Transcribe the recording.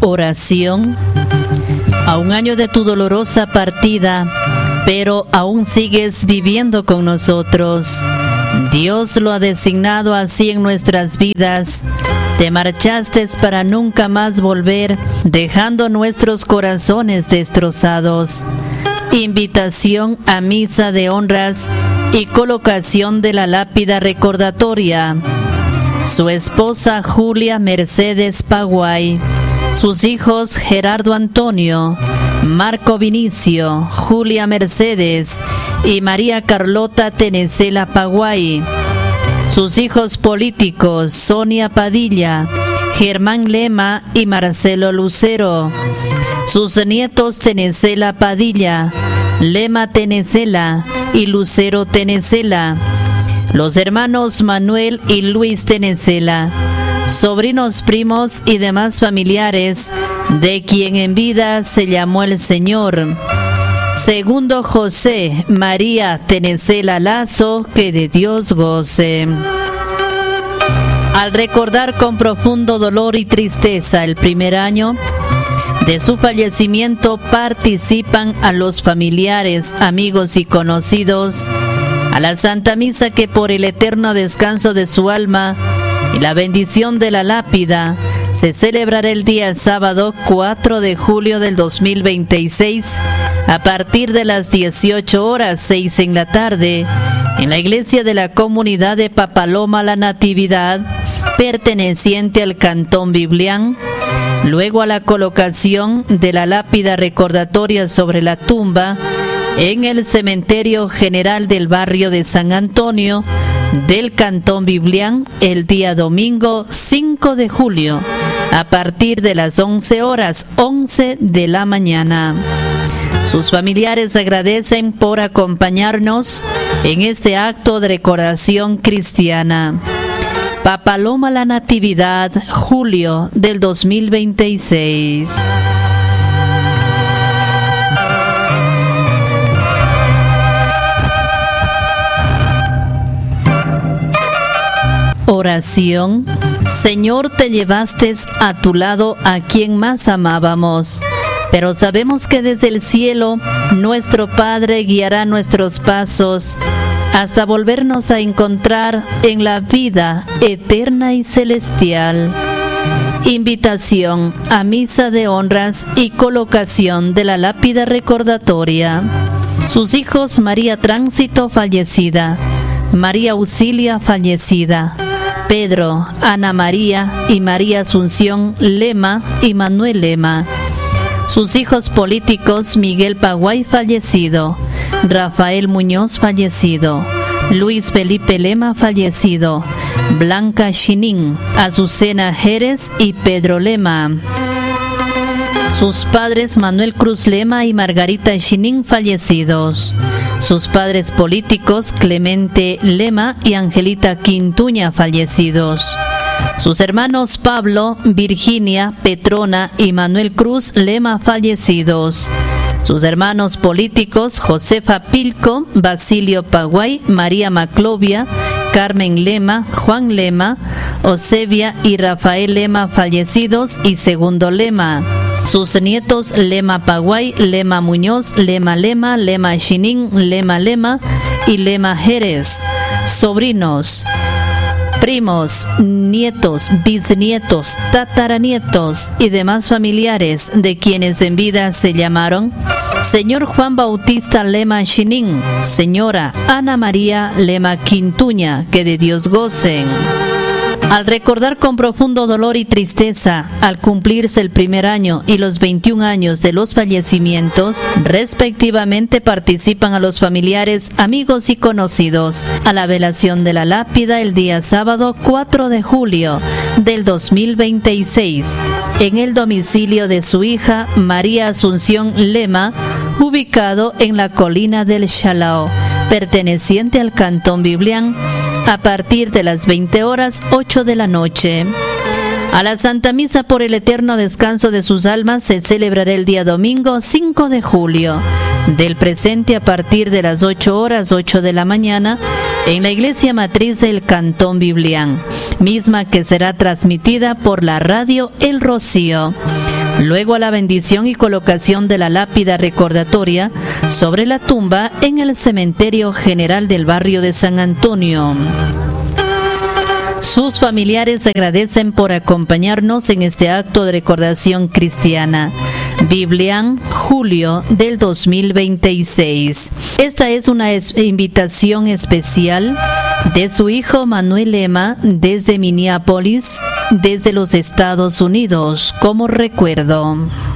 Oración. A un año de tu dolorosa partida, pero aún sigues viviendo con nosotros. Dios lo ha designado así en nuestras vidas. Te marchaste para nunca más volver, dejando nuestros corazones destrozados. Invitación a misa de honras y colocación de la lápida recordatoria. Su esposa Julia Mercedes Paguay. Sus hijos Gerardo Antonio, Marco Vinicio, Julia Mercedes y María Carlota Tenecela Paguay. Sus hijos políticos Sonia Padilla, Germán Lema y Marcelo Lucero. Sus nietos Tenecela Padilla, Lema Tenecela y Lucero Tenecela. Los hermanos Manuel y Luis Tenecela. Sobrinos, primos y demás familiares de quien en vida se llamó el Señor. Segundo José María Tenecela Lazo, que de Dios goce. Al recordar con profundo dolor y tristeza el primer año de su fallecimiento, participan a los familiares, amigos y conocidos a la Santa Misa que por el eterno descanso de su alma y la bendición de la lápida se celebrará el día sábado 4 de julio del 2026 a partir de las 18:06 en la tarde en la iglesia de la comunidad de Papaloma La Natividad, perteneciente al Cantón Biblián. Luego a la colocación de la lápida recordatoria sobre la tumba en el cementerio general del barrio de San Antonio del Cantón Biblián el día domingo 5 de julio a partir de las 11:11 de la mañana. Sus familiares agradecen por acompañarnos en este acto de recordación cristiana. Papaloma La Natividad, julio del 2026. Oración. Señor, te llevaste a tu lado a quien más amábamos, pero sabemos que desde el cielo nuestro Padre guiará nuestros pasos hasta volvernos a encontrar en la vida eterna y celestial. Invitación a misa de honras y colocación de la lápida recordatoria. Sus hijos María Tránsito, fallecida; María Auxilia, fallecida; Pedro, Ana María y María Asunción Lema y Manuel Lema. Sus hijos políticos Miguel Paguay, fallecido; Rafael Muñoz, fallecido; Luis Felipe Lema, fallecido; Blanca Chinín, Azucena Jerez y Pedro Lema. Sus padres Manuel Cruz Lema y Margarita Chinín, fallecidos. Sus padres políticos Clemente Lema y Angelita Quintuña, fallecidos. Sus hermanos Pablo, Virginia, Petrona y Manuel Cruz Lema, fallecidos. Sus hermanos políticos Josefa Pilco, Basilio Paguay, María Maclovia, Carmen Lema, Juan Lema, Osevia y Rafael Lema, fallecidos, y Segundo Lema. Sus nietos Lema Paguay, Lema Muñoz, Lema Lema, Lema Chinín, Lema Lema y Lema Jerez. Sobrinos, primos, nietos, bisnietos, tataranietos y demás familiares de quienes en vida se llamaron Señor Juan Bautista Lema Chinín, Señora Ana María Lema Quintuña, que de Dios gocen. Al recordar con profundo dolor y tristeza, al cumplirse el primer año y los 21 años de los fallecimientos, respectivamente participan a los familiares, amigos y conocidos a la velación de la lápida el día sábado 4 de julio del 2026 en el domicilio de su hija María Asunción Lema, ubicado en la colina del Chalao, perteneciente al Cantón Biblián, a partir de las 20:08 de la noche. A la Santa Misa por el eterno descanso de sus almas se celebrará el día domingo 5 de julio del presente a partir de las 8:08 de la mañana en la iglesia matriz del Cantón Biblián, misma que será transmitida por la radio El Rocío. luego a la bendición y colocación de la lápida recordatoria sobre la tumba en el Cementerio General del barrio de San Antonio. Sus familiares agradecen por acompañarnos en este acto de recordación cristiana. Biblian, julio del 2026. Esta es una invitación especial de su hijo Manuel Lema desde Minneapolis, desde los Estados Unidos, como recuerdo.